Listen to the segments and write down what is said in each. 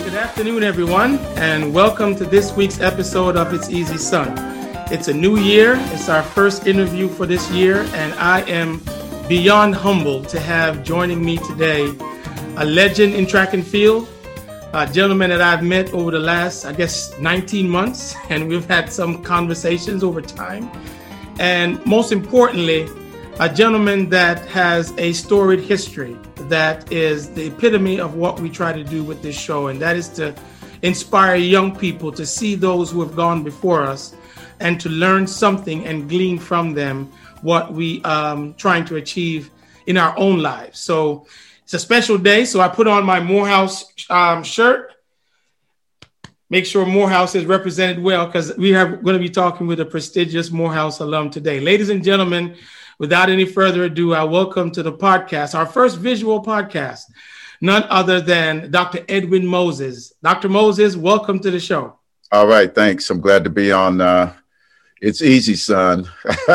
Good afternoon, everyone, and welcome to this week's episode of It's Easy Son. It's a new year. It's our first interview for this year, and I am beyond humbled to have joining me today a legend in track and field, a gentleman that I've met over the last, 19 months, and we've had some conversations over time. And most importantly, a gentleman that has a storied history that is the epitome of what we try to do with this show, and that is to inspire young people to see those who have gone before us and to learn something and glean from them what we trying to achieve in our own lives. So it's a special day, so I put on my Morehouse shirt. Make sure Morehouse is represented well, because we are going to be talking with a prestigious Morehouse alum today. Ladies and gentlemen, without any further ado, I welcome to the podcast, our first visual podcast, none other than Dr. Edwin Moses. Dr. Moses, welcome to the show. All right, thanks. I'm glad to be on It's Easy, Son.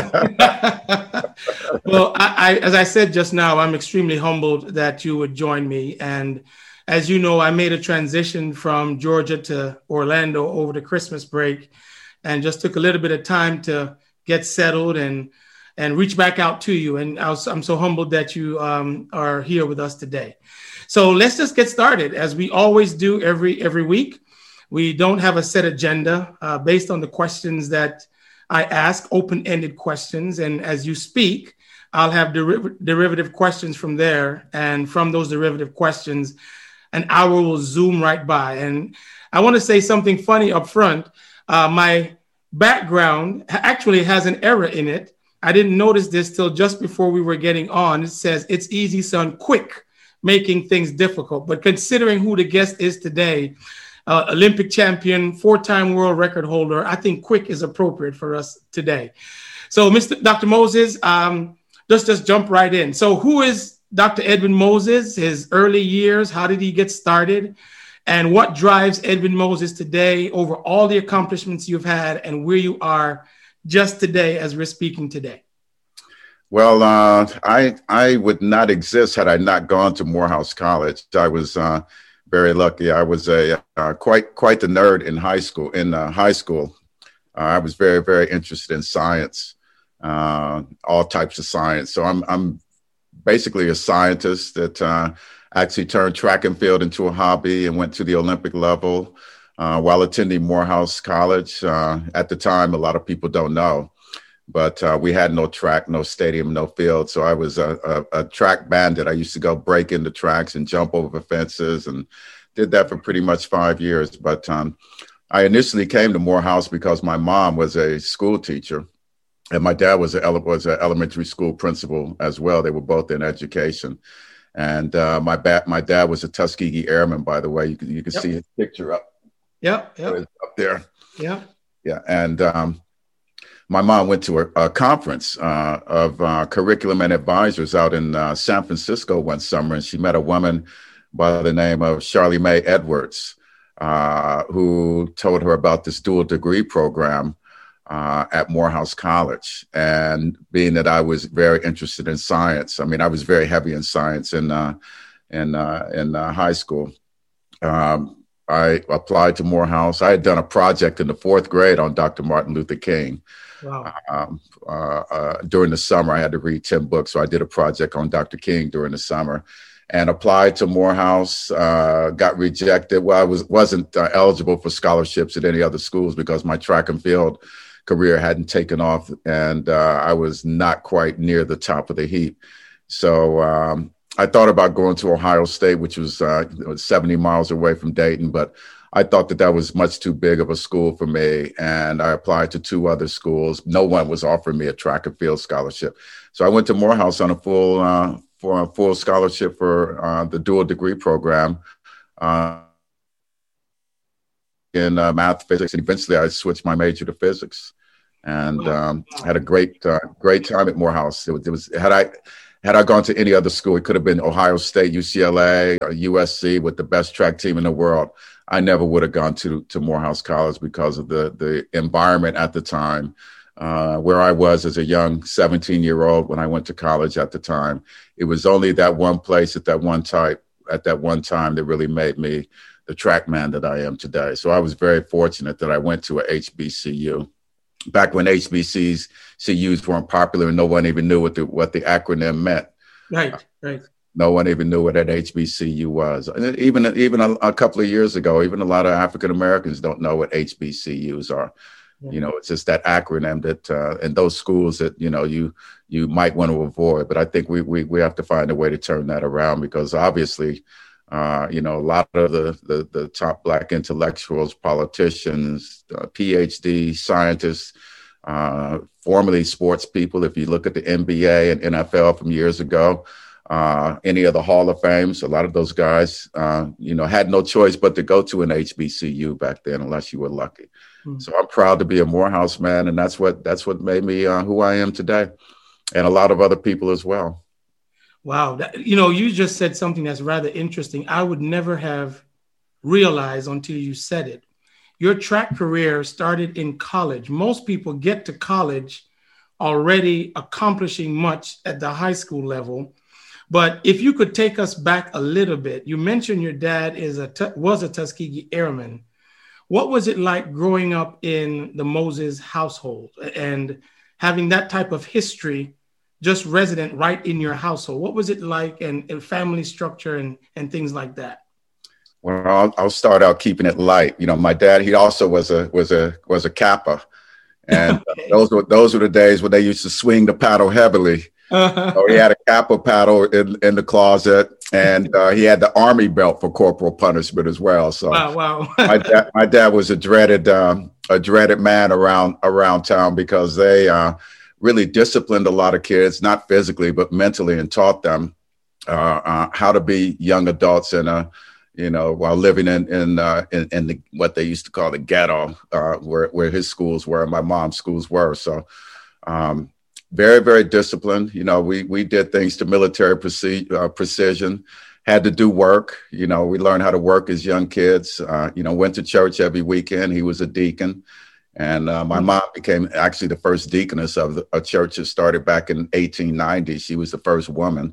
Well, as I said just now, I'm extremely humbled that you would join me. And as you know, I made a transition from Georgia to Orlando over the Christmas break and just took a little bit of time to get settled and reach back out to you. And I'm so humbled that you are here with us today. So let's just get started, as we always do every week. We don't have a set agenda based on the questions that I ask, open-ended questions. And as you speak, I'll have derivative questions from there. And from those derivative questions, an hour will zoom right by. And I want to say something funny up front. My background actually has an error in it. I didn't notice this till just before we were getting on. It says, "It's easy, son, quick, making things difficult." But considering who the guest is today, Olympic champion, 4-time world record holder, I think quick is appropriate for us today. So, Dr. Moses, let's just jump right in. So who is Dr. Edwin Moses, his early years, how did he get started, and what drives Edwin Moses today over all the accomplishments you've had and where you are just today as we're speaking today? Well, I would not exist had I not gone to Morehouse College. I was very lucky. I was quite the nerd in high school. I was very, very interested in science, all types of science. So I'm basically a scientist that actually turned track and field into a hobby and went to the Olympic level while attending Morehouse College. At the time, a lot of people don't know, but we had no track, no stadium, no field. So I was a track bandit. I used to go break into tracks and jump over fences and did that for pretty much 5 years. But I initially came to Morehouse because my mom was a school teacher and my dad was an elementary school principal as well. They were both in education. And my dad was a Tuskegee Airman, by the way. You can see his picture up. Yep. Up there. Yeah. And my mom went to a conference of curriculum and advisors out in San Francisco one summer, and she met a woman by the name of Charlie Mae Edwards, who told her about this dual degree program at Morehouse College. And being that I was very interested in science, I mean, I was very heavy in science in high school. I applied to Morehouse. I had done a project in the 4th grade on Dr. Martin Luther King. Wow. During the summer, I had to read 10 books. So I did a project on Dr. King during the summer and applied to Morehouse, got rejected. Well, I wasn't eligible for scholarships at any other schools because my track and field career hadn't taken off, and I was not quite near the top of the heap. So I thought about going to Ohio State, which was 70 miles away from Dayton, but I thought that was much too big of a school for me. And I applied to 2 other schools. No one was offering me a track and field scholarship. So I went to Morehouse on for a full scholarship for the dual degree program in math, physics, and eventually I switched my major to physics, and had a great time at Morehouse. It was had I gone to any other school, it could have been Ohio State, UCLA, or USC with the best track team in the world. I never would have gone to Morehouse College because of the environment at the time, where I was as a young 17-year-old when I went to college at the time. It was only that one place at that one time at that one time that really made me the track man that I am today. So I was very fortunate that I went to a HBCU back when HBCUs weren't popular and no one even knew what the acronym meant. Right, right. No one even knew what an HBCU was. And even a couple of years ago, even a lot of African Americans don't know what HBCUs are. Yeah. You know, it's just that acronym that and those schools that, you know, you might want to avoid. But I think we have to find a way to turn that around, because obviously, you know, a lot of the top Black intellectuals, politicians, PhD scientists, formerly sports people, if you look at the NBA and NFL from years ago, any of the Hall of Fames, a lot of those guys, you know, had no choice but to go to an HBCU back then, unless you were lucky. Mm-hmm. So I'm proud to be a Morehouse man, and that's what made me who I am today, and a lot of other people as well. Wow. You know, you just said something that's rather interesting. I would never have realized until you said it. Your track career started in college. Most people get to college already accomplishing much at the high school level. But if you could take us back a little bit, you mentioned your dad was a Tuskegee Airman. What was it like growing up in the Moses household and having that type of history just resident right in your household? What was it like, and family structure and things like that? Well, I'll start out keeping it light. You know, my dad, he also was a Kappa, and okay. Those were the days when they used to swing the paddle heavily. So he had a Kappa paddle in the closet, and he had the Army belt for corporal punishment as well. So wow. my dad was a dreaded man around town, because they really disciplined a lot of kids, not physically but mentally, and taught them how to be young adults you know, while living in the, what they used to call the ghetto, where his schools were and my mom's schools were. So very, very disciplined. You know, we did things to military precision, had to do work. You know, we learned how to work as young kids, you know, went to church every weekend. He was a deacon. And my mom became actually the first deaconess of a church that started back in 1890. She was the first woman.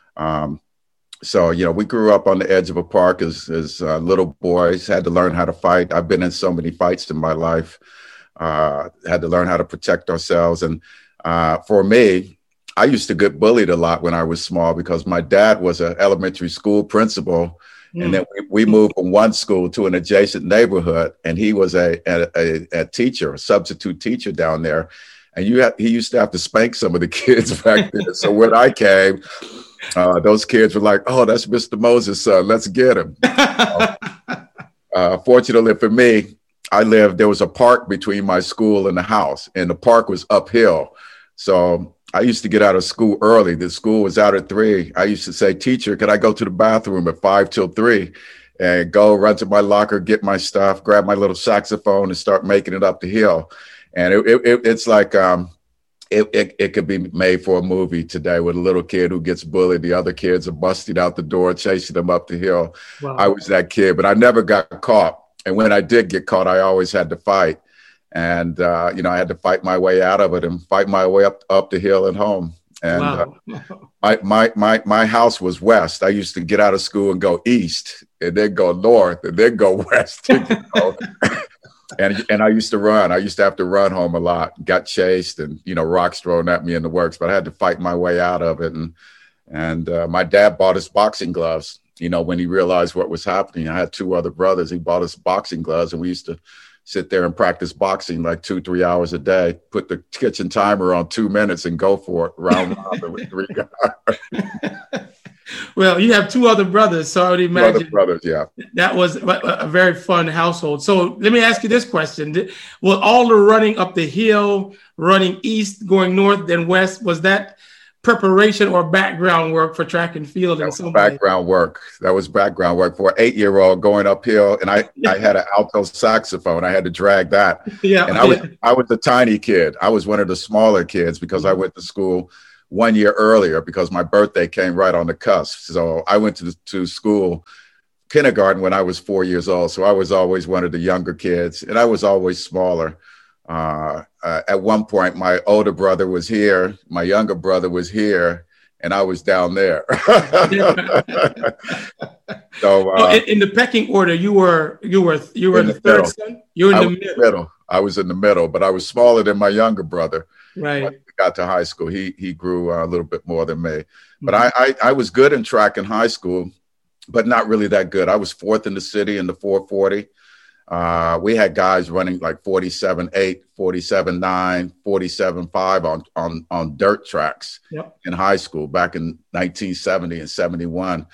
So, you know, we grew up on the edge of a park as little boys, had to learn how to fight. I've been in so many fights in my life, had to learn how to protect ourselves. And for me, I used to get bullied a lot when I was small, because my dad was an elementary school principal. And then we moved from one school to an adjacent neighborhood, and he was a teacher, a substitute teacher down there. And he used to have to spank some of the kids back then. So when I came, those kids were like, "Oh, that's Mr. Moses' son. Let's get him." Fortunately for me, there was a park between my school and the house, and the park was uphill. So I used to get out of school early. The school was out at 3. I used to say, "Teacher, can I go to the bathroom at 5 till 3?" And go run to my locker, get my stuff, grab my little saxophone, and start making it up the hill. And it's like it could be made for a movie today, with a little kid who gets bullied. The other kids are busting out the door, chasing them up the hill. Wow. I was that kid, but I never got caught. And when I did get caught, I always had to fight. And, you know, I had to fight my way out of it and fight my way up the hill and home. And wow. My house was west. I used to get out of school and go east, and then go north, and then go west. And I used to run. I used to have to run home a lot. Got chased, and, you know, rocks thrown at me in the works. But I had to fight my way out of it. And my dad bought us boxing gloves. You know, when he realized what was happening, I had 2 other brothers. He bought us boxing gloves, and we used to sit there and practice boxing like 2-3 hours a day, put the kitchen timer on 2 minutes and go for it, round robin with 3 guys. Well, you have 2 other brothers, so I would imagine 2 other brothers, yeah. That was a very fun household. So let me ask you this question. Was all the running up the hill, running east, going north, then west, was that preparation or background work for track and field? That was background work. That was background work for an 8-year-old going uphill. And I had an alto saxophone. I had to drag that. Yeah. And I was a tiny kid. I was one of the smaller kids, because I went to school 1 year earlier, because my birthday came right on the cusp. So I went to school kindergarten when I was 4 years old. So I was always one of the younger kids, and I was always smaller. At one point, my older brother was here, my younger brother was here, and I was down there. In the pecking order, you were the third son. You were in the middle. I was in the middle, but I was smaller than my younger brother. Right. When we got to high school, he grew a little bit more than me. But I was good in track in high school, but not really that good. I was fourth in the city in the 440. We had guys running like 47.8, 47.9, 47.5 on dirt tracks in high school back in 1970 and 71.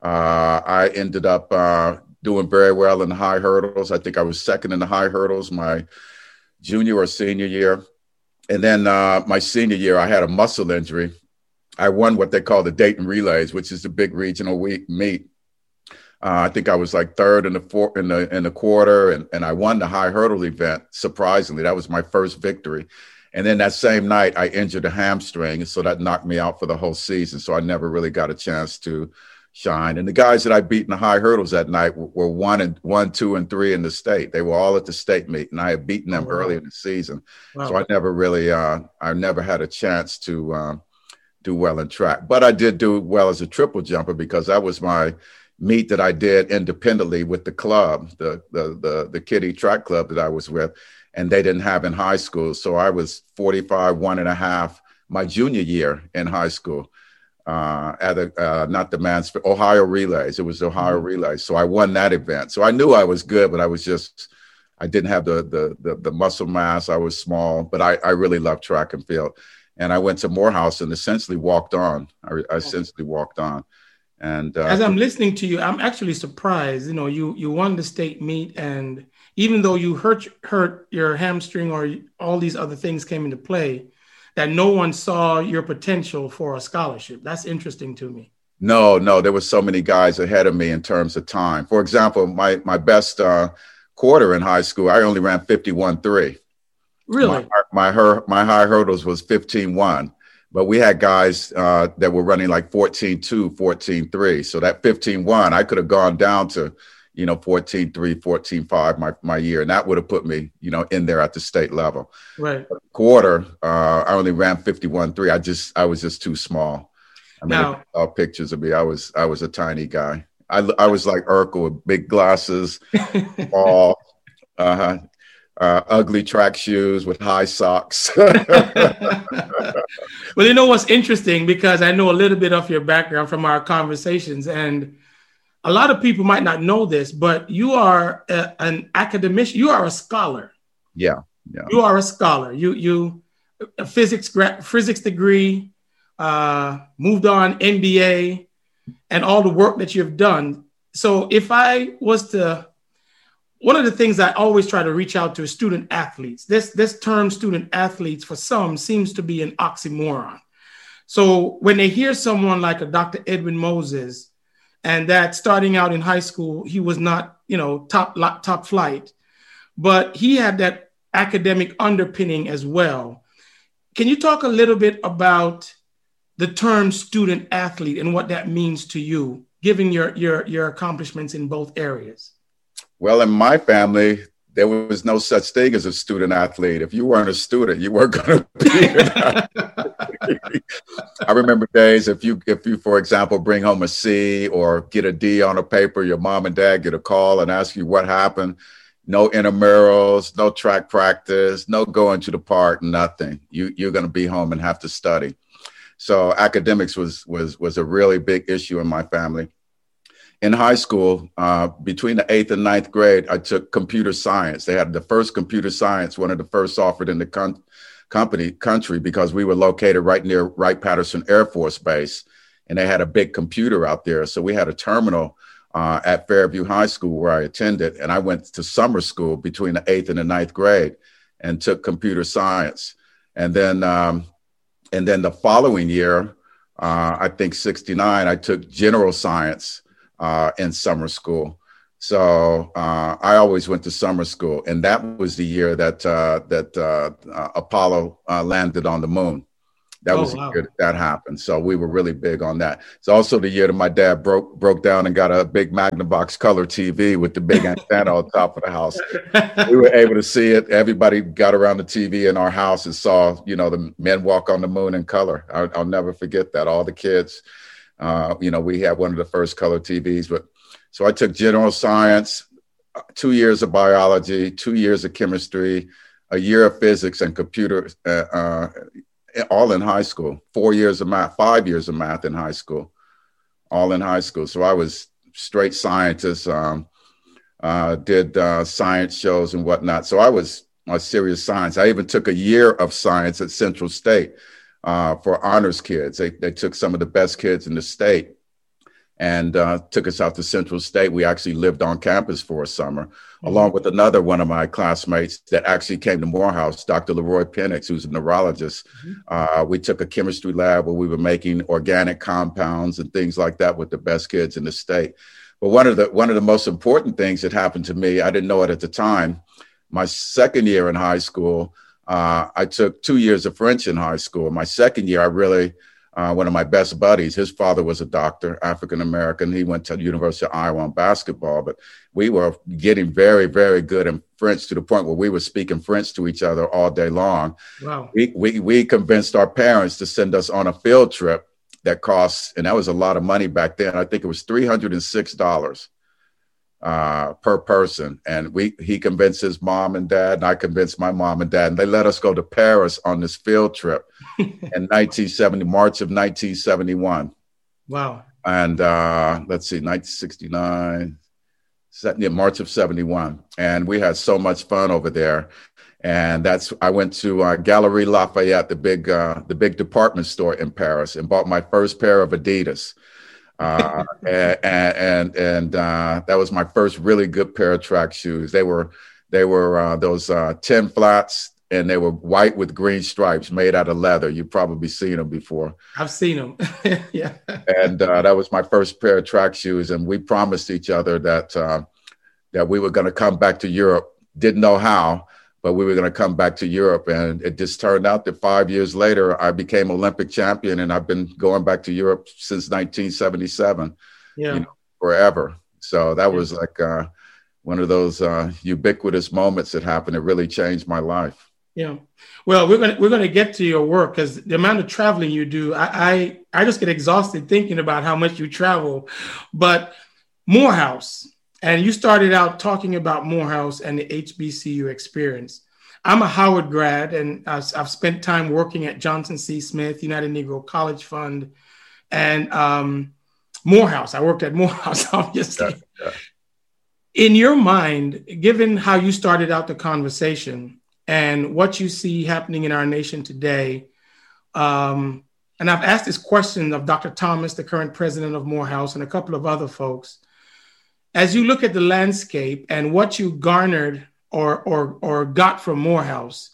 I ended up doing very well in the high hurdles. I think I was second in the high hurdles my junior or senior year. And then my senior year, I had a muscle injury. I won what they call the Dayton Relays, which is the big regional meet. I think I was like third in the quarter, and I won the high hurdle event. Surprisingly, that was my first victory. And then that same night, I injured a hamstring, so that knocked me out for the whole season. So I never really got a chance to shine. And the guys that I beat in the high hurdles that night were 1, 2, and 3 in the state. They were all at the state meet, and I had beaten them early in the season. Wow. So I never really, I never had a chance to do well in track. But I did do well as a triple jumper because that was my meet that I did independently with the club, the kiddie track club that I was with, and they didn't have in high school. So I was 45, 1.5 my junior year in high school at not the man's Ohio Relays. It was Ohio Relays. So I won that event. So I knew I was good, but I didn't have the muscle mass. I was small, but I really loved track and field. And I went to Morehouse and essentially walked on. I essentially walked on. And as I'm listening to you, I'm actually surprised. You know, you won the state meet, and even though you hurt your hamstring or all these other things came into play, that no one saw your potential for a scholarship. That's interesting to me. No, there were so many guys ahead of me in terms of time. For example, my best quarter in high school, I only ran 51.3. Really? My high hurdles was 15.1. But we had guys that were running like 14.2, 14.3. So that 15.1, I could have gone down to, 14.3, 14.5 my year. And that would have put me, in there at the state level. Right. Quarter, I only ran 51.3. I was just too small. I mean, all pictures of me, I was a tiny guy. I was like Urkel with big glasses, all, ugly track shoes with high socks. Well, you know what's interesting, because I know a little bit of your background from our conversations, and a lot of people might not know this, but you are an academician. You are a scholar. Yeah. You are a scholar. You a physics degree, moved on, MBA, and all the work that you've done. So if I was to, one of the things I always try to reach out to is student athletes. This term student athletes for some seems to be an oxymoron. So when they hear someone like a Dr. Edwin Moses, and that starting out in high school, he was not, top flight, but he had that academic underpinning as well. Can you talk a little bit about the term student athlete and what that means to you, given your accomplishments in both areas? Well, in my family, there was no such thing as a student athlete. If you weren't a student, you weren't going to be an athlete. I remember days if you, for example, bring home a C or get a D on a paper, your mom and dad get a call and ask you what happened. No intramurals, no track practice, no going to the park, nothing. You're going to be home and have to study. So academics was a really big issue in my family. In high school, between the 8th and 9th grade, I took computer science. They had the first computer science, one of the first offered in the country, because we were located right near Wright-Patterson Air Force Base, and they had a big computer out there. So we had a terminal at Fairview High School where I attended, and I went to summer school between the 8th and the 9th grade and took computer science. And then the following year, I think 69, I took general science in summer school. So I always went to summer school. And that was the year that Apollo landed on the moon. That Oh, was the wow. year that happened. So we were really big on that. It's also the year that my dad broke down and got a big Magnavox color TV with the big antenna on top of the house. We were able to see it. Everybody got around the TV in our house and saw, the men walk on the moon in color. I'll never forget that. All the kids, we had one of the first color TVs. But so I took general science, 2 years of biology, 2 years of chemistry, a year of physics and computer, all in high school. 4 years of math, 5 years of math in high school, all in high school. So I was straight scientist. Did science shows and whatnot. So I was on serious science. I even took a year of science at Central State for honors kids. They took some of the best kids in the state and took us out to Central State. We actually lived on campus for a summer, along with another one of my classmates that actually came to Morehouse, Dr. Leroy Penix, who's a neurologist. We took a chemistry lab where we were making organic compounds and things like that with the best kids in the state. But one of the most important things that happened to me, I didn't know it at the time. My second year in high school, I took 2 years of French in high school. My second year, I really, one of my best buddies, his father was a doctor, African-American. He went to the University of Iowa on basketball, but we were getting very, very good in French to the point where we were speaking French to each other all day long. Wow. We convinced our parents to send us on a field trip that costs, and that was a lot of money back then. I think it was $306 per person. And he convinced his mom and dad, and I convinced my mom and dad, and they let us go to Paris on this field trip in March of 1971. Wow. And let's see, 1969, March of 71. And we had so much fun over there. And I went to Galeries Lafayette, the big department store in Paris, and bought my first pair of Adidas. And that was my first really good pair of track shoes. They were those 10 flats, and they were white with green stripes made out of leather. You've probably seen them before. I've seen them. Yeah. And that was my first pair of track shoes. And we promised each other that we were going to come back to Europe. Didn't know how, but we were going to come back to Europe. And it just turned out that 5 years later, I became Olympic champion, and I've been going back to Europe since 1977, forever. So that was like one of those ubiquitous moments that happened. It really changed my life. Yeah. Well, we're going to get to your work, because the amount of traveling you do, I just get exhausted thinking about how much you travel. But Morehouse, and you started out talking about Morehouse and the HBCU experience. I'm a Howard grad, and I've spent time working at Johnson C. Smith, United Negro College Fund, and Morehouse. I worked at Morehouse, obviously. Yeah. In your mind, given how you started out the conversation and what you see happening in our nation today, and I've asked this question of Dr. Thomas, the current president of Morehouse, and a couple of other folks, as you look at the landscape and what you garnered or got from Morehouse,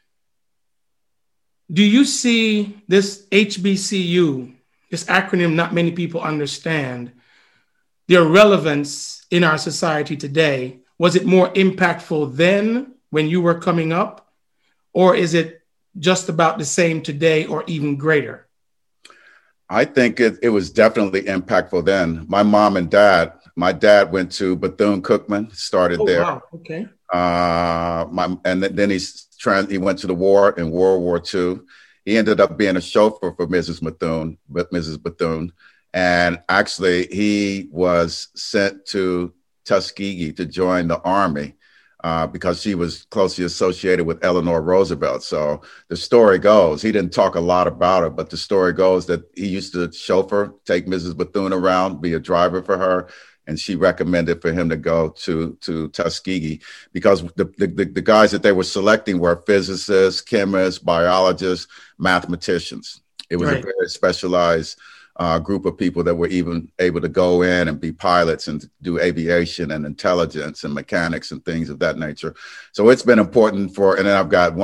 do you see this HBCU, this acronym not many people understand, their relevance in our society today? Was it more impactful then when you were coming up, or is it just about the same today or even greater? I think it was definitely impactful then. My dad went to Bethune-Cookman, started there. Wow. Okay. And then he went to the war in World War II. He ended up being a chauffeur for Mrs. Bethune. And actually, he was sent to Tuskegee to join the Army because she was closely associated with Eleanor Roosevelt. So the story goes, he didn't talk a lot about it, but the story goes that he used to chauffeur, take Mrs. Bethune around, be a driver for her. And she recommended for him to go to Tuskegee because the guys that they were selecting were physicists, chemists, biologists, mathematicians. It was a very specialized group of people that were even able to go in and be pilots and do aviation and intelligence and mechanics and things of that nature. So it's been important and then I've got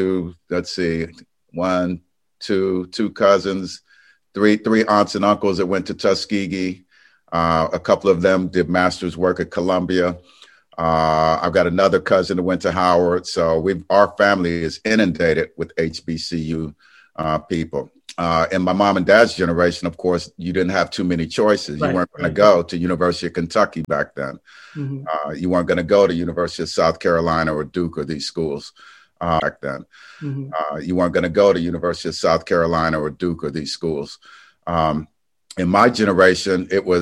two cousins, three aunts and uncles that went to Tuskegee. A couple of them did master's work at Columbia. I've got another cousin that went to Howard. So our family is inundated with HBCU people. in my mom and dad's generation, of course, you didn't have too many choices. You weren't going to go to University of Kentucky back then. You weren't going to go to University of South Carolina or Duke or these schools back then. You weren't going to go to University of South Carolina or Duke or these schools. In my generation, it was